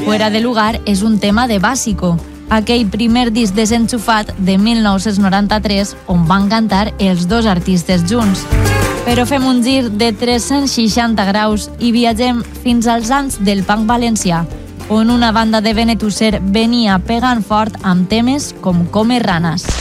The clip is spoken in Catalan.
Fuera de lugar és un tema de Básico, aquell primer disc desenxufat de 1993 on van cantar els dos artistes junts. Però fem un gir de 360 graus i viatgem fins als anys del punk valencià, on una banda de Benetússer venia pegant fort amb temes com Come Ranas.